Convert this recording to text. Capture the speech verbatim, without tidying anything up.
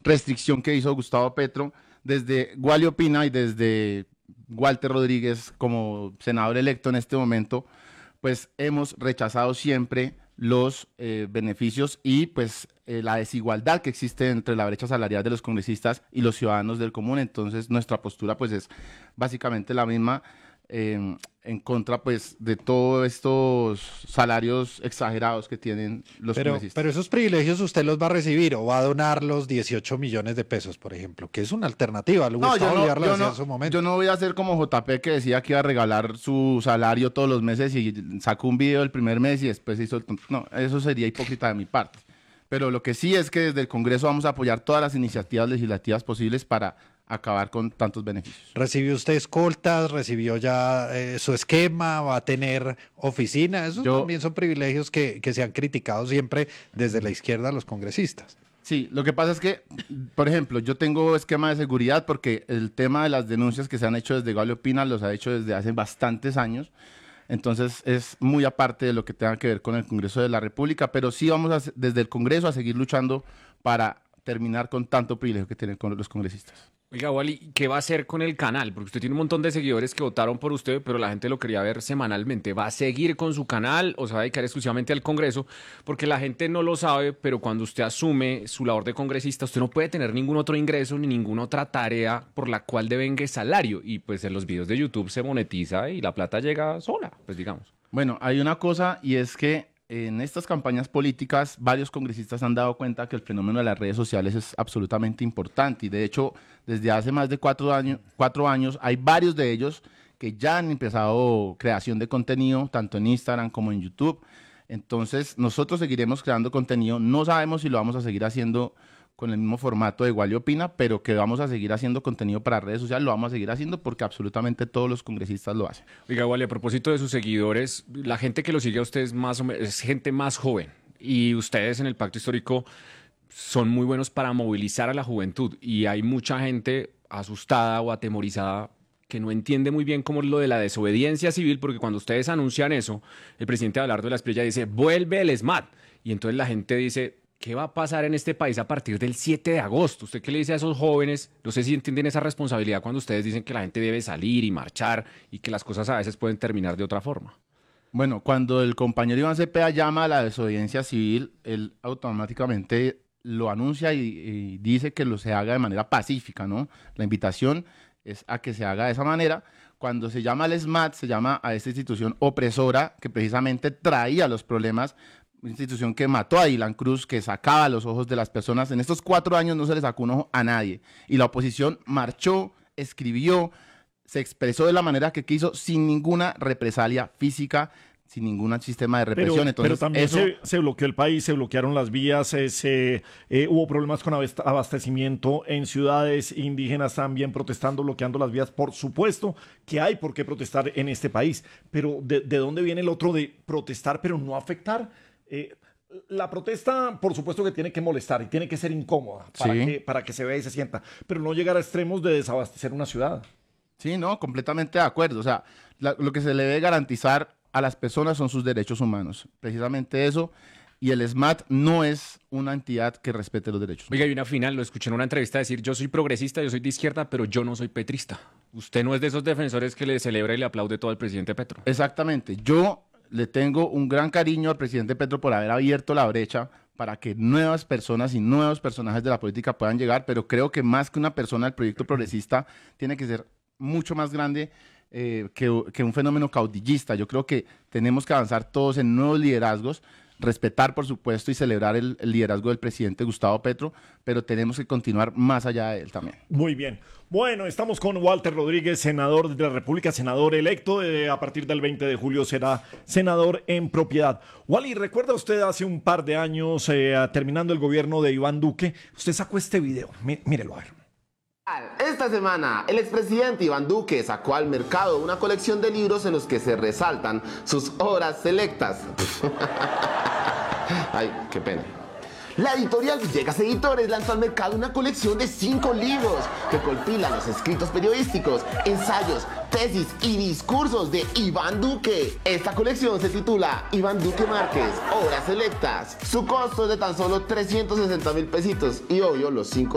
restricción que hizo Gustavo Petro, desde Wally Opina y desde Walter Rodríguez como senador electo en este momento, pues hemos rechazado siempre los eh, beneficios y pues eh, la desigualdad que existe entre la brecha salarial de los congresistas y los ciudadanos del común. Entonces nuestra postura pues es básicamente la misma, eh, en contra pues de todos estos salarios exagerados que tienen los pero, congresistas. Pero esos privilegios usted los va a recibir o va a donar los dieciocho millones de pesos, por ejemplo, que es una alternativa. Le No, yo no, yo, en no, su momento. yo no voy a hacer como J P, que decía que iba a regalar su salario todos los meses y sacó un video el primer mes y después hizo el tonto. No, eso sería hipócrita de mi parte. Pero lo que sí es que desde el Congreso vamos a apoyar todas las iniciativas legislativas posibles para acabar con tantos beneficios. ¿Recibió usted escoltas? ¿Recibió ya eh, su esquema? ¿Va a tener oficina? Esos Yo, también son privilegios que, que se han criticado siempre desde la izquierda a los congresistas. Sí, lo que pasa es que, por ejemplo, yo tengo esquema de seguridad porque el tema de las denuncias que se han hecho desde Wally Opina los ha hecho desde hace bastantes años. Entonces es muy aparte de lo que tenga que ver con el Congreso de la República, pero sí vamos a, desde el Congreso a seguir luchando para terminar con tanto privilegio que tienen con los congresistas. Oiga, Wally, ¿qué va a hacer con el canal? Porque usted tiene un montón de seguidores que votaron por usted, pero la gente lo quería ver semanalmente. ¿Va a seguir con su canal o se va a dedicar exclusivamente al Congreso? Porque la gente no lo sabe, pero cuando usted asume su labor de congresista, usted no puede tener ningún otro ingreso ni ninguna otra tarea por la cual devengue salario. Y pues en los videos de YouTube se monetiza y la plata llega sola, pues digamos. Bueno, hay una cosa y es que en estas campañas políticas varios congresistas han dado cuenta que el fenómeno de las redes sociales es absolutamente importante y de hecho desde hace más de cuatro años, cuatro años hay varios de ellos que ya han empezado creación de contenido tanto en Instagram como en YouTube. Entonces nosotros seguiremos creando contenido, no sabemos si lo vamos a seguir haciendo con el mismo formato de Wally Opina, pero que vamos a seguir haciendo contenido para redes sociales, lo vamos a seguir haciendo porque absolutamente todos los congresistas lo hacen. Oiga, Wally, a propósito de sus seguidores, la gente que lo sigue a ustedes más o menos, es gente más joven y ustedes en el Pacto Histórico son muy buenos para movilizar a la juventud y hay mucha gente asustada o atemorizada que no entiende muy bien cómo es lo de la desobediencia civil, porque cuando ustedes anuncian eso, el presidente Abelardo de la Espriella dice, vuelve el ESMAD, y entonces la gente dice, ¿qué va a pasar en este país a partir del siete de agosto? ¿Usted qué le dice a esos jóvenes? No sé si entienden esa responsabilidad cuando ustedes dicen que la gente debe salir y marchar y que las cosas a veces pueden terminar de otra forma. Bueno, cuando el compañero Iván Cepeda llama a la desobediencia civil, él automáticamente lo anuncia y, y dice que lo se haga de manera pacífica, ¿no? La invitación es a que se haga de esa manera. Cuando se llama al ESMAD, se llama a esta institución opresora que precisamente traía los problemas, una institución que mató a Dylan Cruz, que sacaba los ojos de las personas. En estos cuatro años no se le sacó un ojo a nadie. Y la oposición marchó, escribió, se expresó de la manera que quiso, sin ninguna represalia física, sin ningún sistema de represión. Pero, Entonces, pero también eso... se, se bloqueó el país, se bloquearon las vías, se, se, eh, hubo problemas con abastecimiento en ciudades indígenas también protestando, bloqueando las vías. Por supuesto que hay por qué protestar en este país, pero ¿de, de dónde viene el otro de protestar pero no afectar? Eh, la protesta, por supuesto que tiene que molestar y tiene que ser incómoda para, sí. que, para que se vea y se sienta, pero no llegar a extremos de desabastecer una ciudad. Sí, no, completamente de acuerdo. O sea, la, lo que se le debe garantizar a las personas son sus derechos humanos. Precisamente eso. Y el ESMAD no es una entidad que respete los derechos humanos. Oiga, hay una final, lo escuché en una entrevista decir, yo soy progresista, yo soy de izquierda, pero yo no soy petrista. Usted no es de esos defensores que le celebra y le aplaude todo al presidente Petro. Exactamente. Yo le tengo un gran cariño al presidente Petro por haber abierto la brecha para que nuevas personas y nuevos personajes de la política puedan llegar, pero creo que más que una persona, el proyecto progresista tiene que ser mucho más grande eh, que, que un fenómeno caudillista. Yo creo que tenemos que avanzar todos en nuevos liderazgos, respetar, por supuesto, y celebrar el, el liderazgo del presidente Gustavo Petro, pero tenemos que continuar más allá de él también. Muy bien. Bueno, estamos con Walter Rodríguez, senador de la República, senador electo. Eh, a partir del veinte de julio será senador en propiedad. Wally, ¿recuerda usted hace un par de años, eh, terminando el gobierno de Iván Duque, usted sacó este video? Mí, mírelo a ver. Esta semana, el expresidente Iván Duque sacó al mercado una colección de libros en los que se resaltan sus obras selectas. Ay, qué pena. La editorial Villegas Editores lanzó al mercado una colección de cinco libros que compilan los escritos periodísticos, ensayos, tesis y discursos de Iván Duque. Esta colección se titula Iván Duque Márquez, Obras Selectas. Su costo es de tan solo trescientos sesenta mil pesitos y obvio los cinco